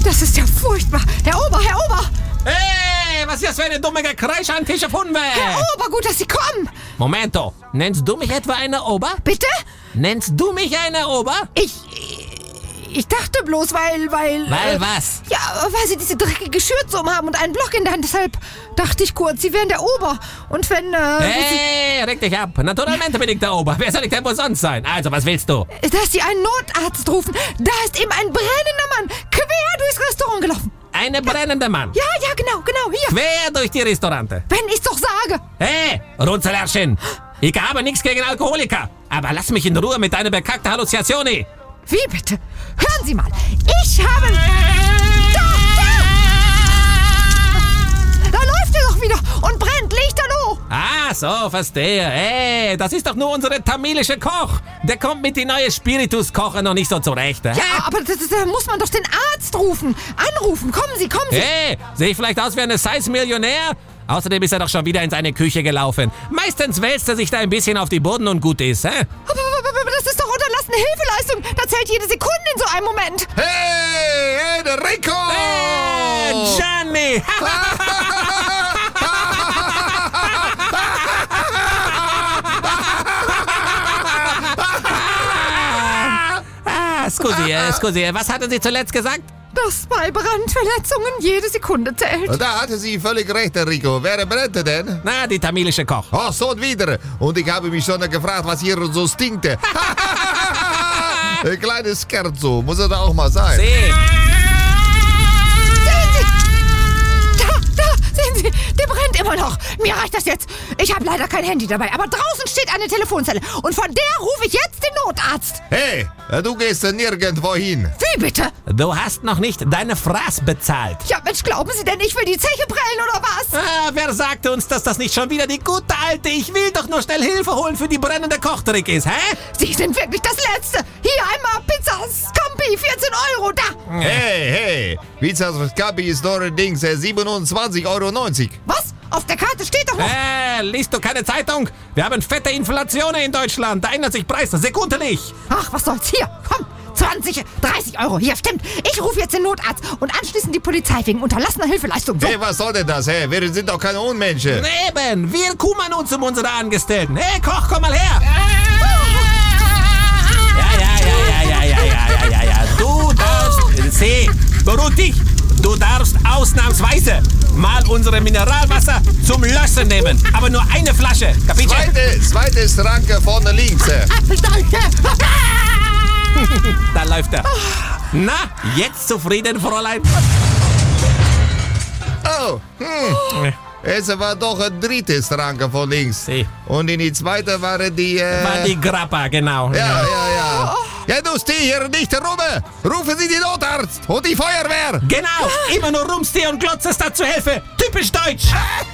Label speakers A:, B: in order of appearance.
A: Das ist ja furchtbar. Herr Ober!
B: Hey, was ist das für eine dumme Gekreisch an Tisch auf Hunwe?
A: Herr Ober, gut, dass Sie kommen.
B: Momento, nennst du mich etwa eine Ober?
A: Bitte?
B: Nennst du mich eine Ober?
A: Ich dachte bloß, weil...
B: Weil was?
A: Ja, weil Sie diese dreckige Schürze umhaben und einen Block in der Hand. Deshalb dachte ich kurz, Sie wären der Ober. Und wenn,
B: Hey, reg dich ab. Naturalmente bin ich der Ober. Wer soll ich denn wohl sonst sein? Also, was willst du?
A: dass Sie einen Notarzt rufen. Da ist eben ein brennender Mann quer durchs Restaurant gelaufen.
B: Eine brennende Mann.
A: Ja, genau, hier.
B: Quer durch die Restaurante.
A: Wenn ich's doch sage.
B: Hey, Runzelärchen. Ich habe nichts gegen Alkoholiker. Aber lass mich in Ruhe mit deiner bekackten Halluzination.
A: Wie bitte? Hören Sie mal. Ich habe... Da läuft er doch wieder und brennt lichterloh.
B: Ah, so, verstehe. Hey, das ist doch nur unsere tamilische Koch. Der kommt mit die neue Spiritus-Koche noch nicht so zurecht.
A: Ja, aber da muss man doch den Arzt anrufen. Kommen Sie.
B: Hey, sehe ich vielleicht aus wie eine Size-Millionär? Außerdem ist er doch schon wieder in seine Küche gelaufen. Meistens wälzt er sich da ein bisschen auf die Boden und gut ist, hä?
A: Aber das ist doch unterlassene Hilfeleistung. Da zählt jede Sekunde in so einem Moment.
C: Hey, Enrico!
B: Hey, Gianni! Scusi, was hatte sie zuletzt gesagt?
A: Dass bei Brandverletzungen jede Sekunde zählt.
C: Da hatte sie völlig recht, Enrico. Wer brennte denn?
B: Na, die tamilische Koch.
C: Ach, so und wieder. Und ich habe mich schon gefragt, was hier so stinkte. Ein kleines Scherzo, muss er da auch mal sein.
B: See.
A: Sehen Sie, der brennt immer noch. Mir reicht das jetzt. Ich habe leider kein Handy dabei, aber draußen steht eine Telefonzelle. Und von der rufe ich jetzt den Notarzt.
C: Hey, du gehst nirgendwo hin.
A: Wie bitte?
B: Du hast noch nicht deine Fraß bezahlt.
A: Ja, Mensch, glauben Sie denn, ich will die Zeche prellen oder was?
B: Ah, wer sagte uns, dass das nicht schon wieder die gute alte Ich will doch nur schnell Hilfe holen für die brennende Kochtrick ist, hä?
A: Sie sind wirklich das Letzte. Hier einmal Pizza Scampi, 14 €, da.
C: Hey, Pizza Scampi ist allerdings 27,90 €.
A: Was? Auf der Karte steht doch noch...
B: Liest du keine Zeitung? Wir haben fette Inflation in Deutschland. Da ändert sich Preis sekundlich.
A: Ach, was soll's? Hier, komm. 20, 30 €. Hier, stimmt. Ich rufe jetzt den Notarzt und anschließend die Polizei wegen unterlassener Hilfeleistung. So.
C: Hey, was soll denn das? Hey, wir sind doch keine Unmenschen.
B: Eben, wir kümmern uns um unsere Angestellten. Hey, Koch, komm mal her. Ja. Du darfst... beruhig dich. Du darfst ausnahmsweise mal unsere Mineralwasser zum Löschen nehmen. Aber nur eine Flasche. Kapitel?
C: Zweite Schranke vorne links.
A: Danke.
B: Da läuft er. Na, jetzt zufrieden, Fräulein?
C: Oh, es war doch eine dritte Schranke von links.
B: Sie.
C: Und in die zweite waren die...
B: War die Grappa, genau.
C: Ja. Ja, du steh hier nicht rum. Rufen Sie den Notarzt und die Feuerwehr.
B: Genau, immer nur rumstehen und glotzen statt zu helfen. Typisch deutsch.